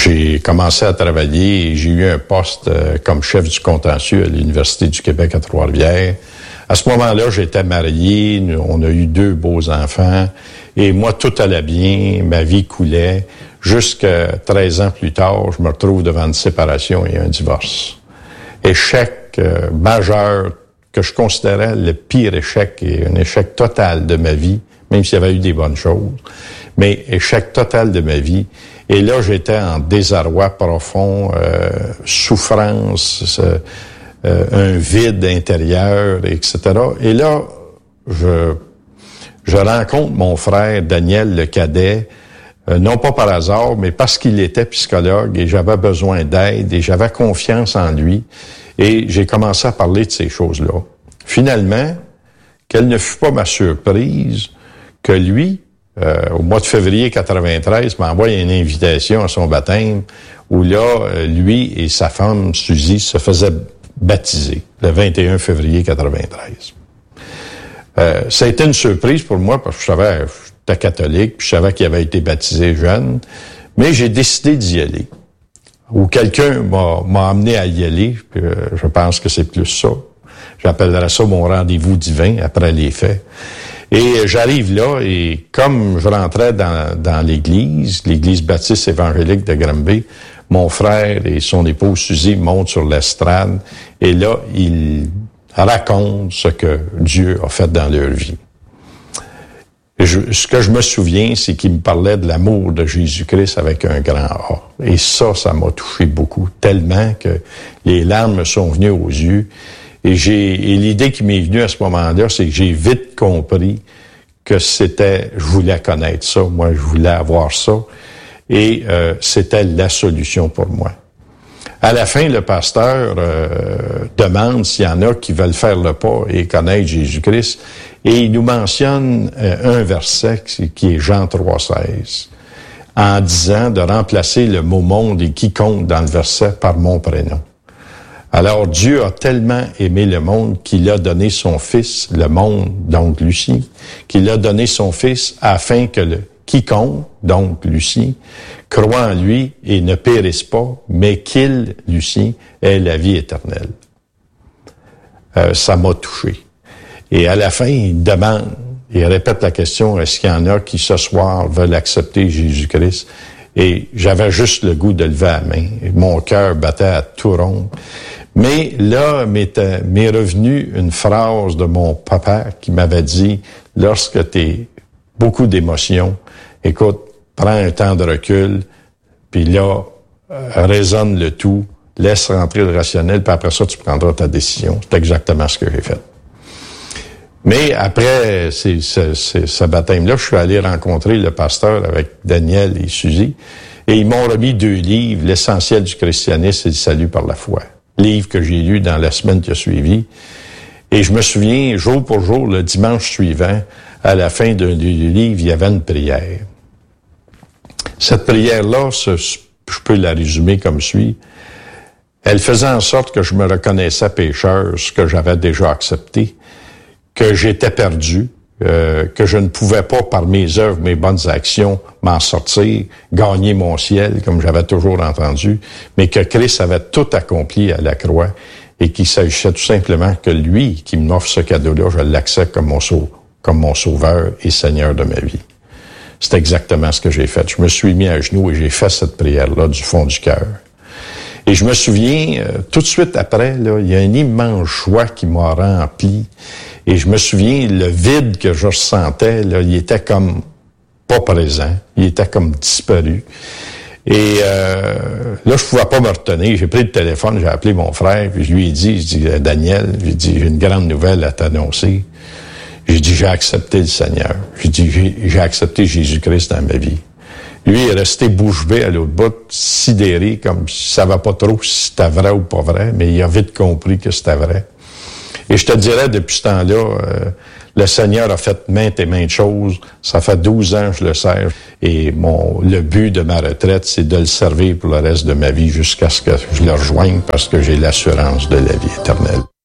j'ai commencé à travailler et j'ai eu un poste comme chef du contentieux à l'Université du Québec à Trois-Rivières. À ce moment-là, j'étais marié, on a eu 2 beaux enfants et moi, tout allait bien, ma vie coulait. Jusqu'à 13 ans plus tard, je me retrouve devant une séparation et un divorce. Échec majeur que je considérais le pire échec et un échec total de ma vie, même s'il y avait eu des bonnes choses, mais échec total de ma vie. Et là, j'étais en désarroi profond, souffrance, un vide intérieur, etc. Et là, je rencontre mon frère Daniel, le cadet, non pas par hasard, mais parce qu'il était psychologue et j'avais besoin d'aide et j'avais confiance en lui. Et j'ai commencé à parler de ces choses-là. Finalement, quelle ne fut pas ma surprise que lui, au mois de février 93, m'envoie une invitation à son baptême où là, lui et sa femme, Suzy, se faisaient baptiser le 21 février 93. Ça a été une surprise pour moi parce que je savais que j'étais catholique, puis je savais qu'il avait été baptisé jeune, mais j'ai décidé d'y aller. Ou quelqu'un m'a amené à y aller, puis je pense que c'est plus ça. J'appellerais ça mon rendez-vous divin après les faits. Et j'arrive là, et comme je rentrais dans l'église baptiste évangélique de Granby, mon frère et son épouse Suzy montent sur l'estrade, et là, ils racontent ce que Dieu a fait dans leur vie. Ce que je me souviens, c'est qu'il me parlait de l'amour de Jésus-Christ avec un grand A. Et ça m'a touché beaucoup, tellement que les larmes me sont venues aux yeux. Et l'idée qui m'est venue à ce moment-là, c'est que j'ai vite compris que je voulais connaître ça, moi, je voulais avoir ça. Et c'était la solution pour moi. À la fin, le pasteur demande s'il y en a qui veulent faire le pas et connaître Jésus-Christ. Et il nous mentionne un verset qui est Jean 3,16, en disant de remplacer le mot « monde » et « quiconque » dans le verset par mon prénom. Alors, Dieu a tellement aimé le monde qu'il a donné son Fils, le monde, donc Lucie, qu'il a donné son Fils afin que quiconque, donc Lucie, croit en lui et ne périsse pas, mais qu'il, Lucie, ait la vie éternelle. Ça m'a touché. Et à la fin, il répète la question, est-ce qu'il y en a qui ce soir veulent accepter Jésus-Christ? Et j'avais juste le goût de lever la main. Mon cœur battait à tout rompre. Mais là, m'est revenue une phrase de mon papa qui m'avait dit, lorsque t'es beaucoup d'émotions, écoute, prends un temps de recul, puis là, raisonne le tout, laisse rentrer le rationnel, puis après ça, tu prendras ta décision. C'est exactement ce que j'ai fait. Mais après ce baptême-là, je suis allé rencontrer le pasteur avec Daniel et Suzy, et ils m'ont remis 2 livres, L'essentiel du christianisme et le salut par la foi. Livre que j'ai lu dans la semaine qui a suivi. Et je me souviens, jour pour jour, le dimanche suivant, à la fin du livre, il y avait une prière. Cette prière-là, je peux la résumer comme suit. Elle faisait en sorte que je me reconnaissais pécheur, ce que j'avais déjà accepté, que j'étais perdu, que je ne pouvais pas, par mes œuvres, mes bonnes actions, m'en sortir, gagner mon ciel, comme j'avais toujours entendu, mais que Christ avait tout accompli à la croix et qu'il s'agissait tout simplement que lui, qui m'offre ce cadeau-là, je l'accepte comme mon sauveur et Seigneur de ma vie. C'est exactement ce que j'ai fait. Je me suis mis à genoux et j'ai fait cette prière-là du fond du cœur. Et je me souviens, tout de suite après, là, il y a une immense joie qui m'a rempli. Et je me souviens, le vide que je ressentais, là, il était comme pas présent. Il était comme disparu. Et là, je pouvais pas me retenir. J'ai pris le téléphone, j'ai appelé mon frère, puis je lui ai dit, Daniel, j'ai une grande nouvelle à t'annoncer. J'ai dit, j'ai accepté le Seigneur. J'ai dit, j'ai accepté Jésus-Christ dans ma vie. Lui, il est resté bouche bée à l'autre bout, sidéré, comme si ça va pas trop si c'était vrai ou pas vrai, mais il a vite compris que c'était vrai. Et je te dirais, depuis ce temps-là, le Seigneur a fait maintes et maintes choses. Ça fait 12 ans que je le sers. Et le but de ma retraite, c'est de le servir pour le reste de ma vie jusqu'à ce que je le rejoigne parce que j'ai l'assurance de la vie éternelle.